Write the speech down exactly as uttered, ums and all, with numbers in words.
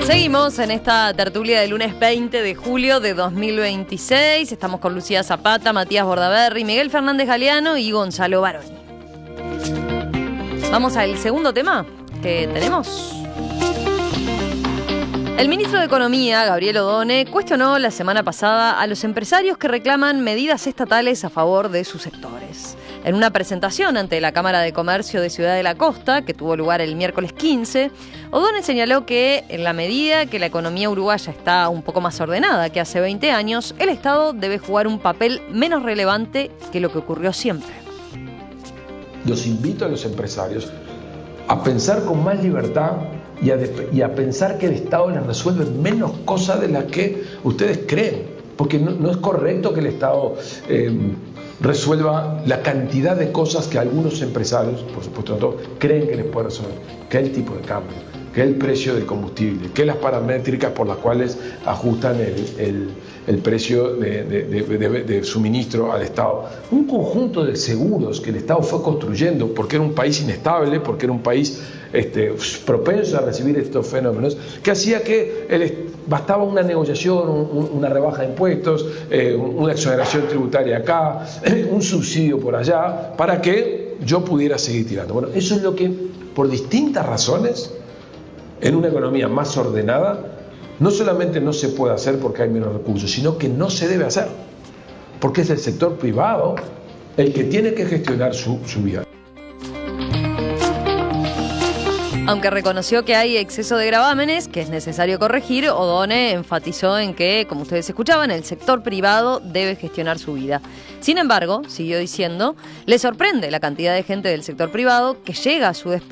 Seguimos en esta tertulia del lunes veinte de julio de dos mil veintiséis. Estamos con Lucía Zapata, Matías Bordaberry, Miguel Fernández Galeano y Gonzalo Baroni. Vamos al segundo tema que tenemos. El ministro de Economía, Gabriel Odone, cuestionó la semana pasada a los empresarios que reclaman medidas estatales a favor de sus sectores. En una presentación ante la Cámara de Comercio de Ciudad de la Costa, que tuvo lugar el miércoles quince, Odone señaló que, en la medida que la economía uruguaya está un poco más ordenada que hace veinte años, el Estado debe jugar un papel menos relevante que lo que ocurrió siempre. Los invito a los empresarios a pensar con más libertad y a, de, y a pensar que el Estado les resuelve menos cosas de las que ustedes creen, porque no, no es correcto que el Estado eh, resuelva la cantidad de cosas que algunos empresarios, por supuesto no todos, creen que les puede resolver, que es el tipo de cambio, que es el precio del combustible, que es las paramétricas por las cuales ajustan el, el, el precio de, de, de, de, de suministro al Estado. Un conjunto de seguros que el Estado fue construyendo porque era un país inestable, porque era un país este, propenso a recibir estos fenómenos, que hacía que el, bastaba una negociación, un, una rebaja de impuestos, eh, una exoneración tributaria acá, un subsidio por allá, para que yo pudiera seguir tirando. Bueno, eso es lo que, por distintas razones, en una economía más ordenada, no solamente no se puede hacer porque hay menos recursos, sino que no se debe hacer, porque es el sector privado el que tiene que gestionar su, su vida. Aunque reconoció que hay exceso de gravámenes que es necesario corregir, Odone enfatizó en que, como ustedes escuchaban, el sector privado debe gestionar su vida. Sin embargo, siguió diciendo, le sorprende la cantidad de gente del sector privado que llega a su despacho